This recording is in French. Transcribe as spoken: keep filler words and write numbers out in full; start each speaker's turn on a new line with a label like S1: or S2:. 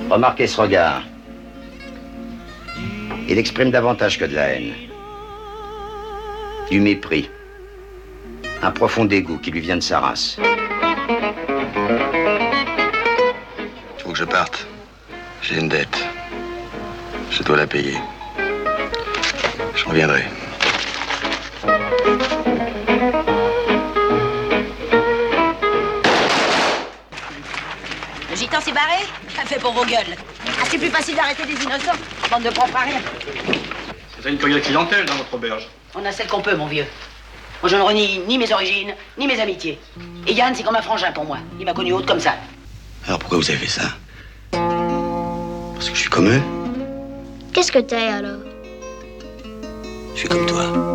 S1: Remarquez ce regard. Il exprime davantage que de la haine. Du mépris. Un profond dégoût qui lui vient de sa race.
S2: Il faut que je parte. J'ai une dette. Je dois la payer. Je reviendrai.
S3: Le gitan s'est barré? Ça fait pour vos gueules. Ah, c'est plus facile d'arrêter des innocents. Bande de propres à rien.
S4: C'est une curieuse clientèle dans votre auberge.
S3: On a celle qu'on peut, mon vieux. Moi, je ne renie ni mes origines, ni mes amitiés. Et Yann, c'est comme un frangin pour moi. Il m'a connu haute comme ça.
S1: Alors pourquoi vous avez fait ça? Parce que je suis comme eux?
S5: Qu'est-ce que t'es alors?
S1: Je suis comme toi.